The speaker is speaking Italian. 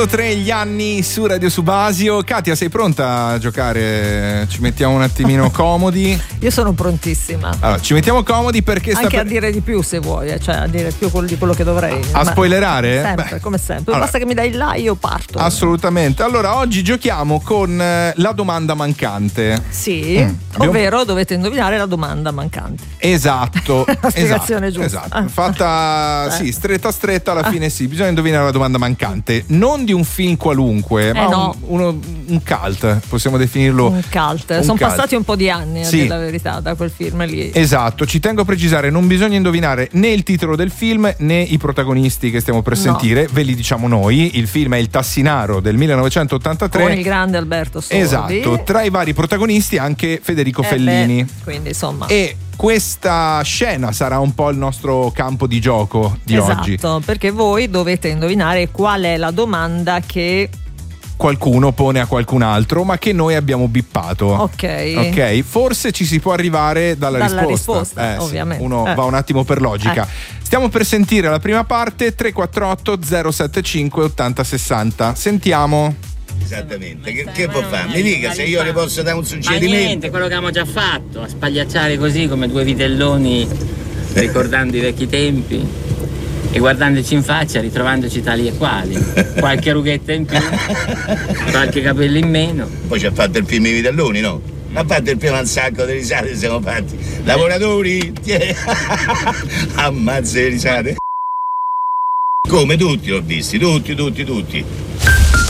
3 gli anni su Radio Subasio. Katia, sei pronta a giocare? Ci mettiamo un attimino comodi. Io sono prontissima. Allora, ci mettiamo comodi perché anche a dire di più se vuoi, cioè a dire più di quello che dovrei. A spoilerare? Sempre, come sempre. Basta che mi dai là, io parto. Assolutamente. Allora, oggi giochiamo con la domanda mancante. Sì, ovvero dovete indovinare la domanda mancante. Esatto. La spiegazione giusta. Esatto. Fatta stretta alla fine sì, bisogna indovinare la domanda mancante. Non di un film qualunque, ma un cult, possiamo definirlo. Un cult. Sono passati un po' di anni, a dire la verità, da quel film lì. Esatto, ci tengo a precisare, non bisogna indovinare né il titolo del film né i protagonisti che stiamo per sentire, ve li diciamo noi. Il film è Il Tassinaro del 1983 con il grande Alberto Sordi. Esatto, tra i vari protagonisti anche Federico Fellini. Quindi insomma. E questa scena sarà un po' il nostro campo di gioco di oggi. Esatto, perché voi dovete indovinare qual è la domanda che qualcuno pone a qualcun altro, ma che noi abbiamo bippato. Ok. Forse ci si può arrivare dalla risposta. Ovviamente. Uno va un attimo per logica. Stiamo per sentire la prima parte. 348 075 80 60. Sentiamo. Esattamente, che può fare? Mi dica se io le posso dare un suggerimento. Ma niente, quello che abbiamo già fatto, a spagliacciare così come due vitelloni, ricordando i vecchi tempi e guardandoci in faccia, ritrovandoci tali e quali. Qualche rughetta in più, qualche capello in meno. Poi ci ha fatto il film I Vitelloni, no? Ha fatto il primo un sacco di risate, siamo fatti. Lavoratori, ammazza le risate. Come tutti l'ho visti, tutti.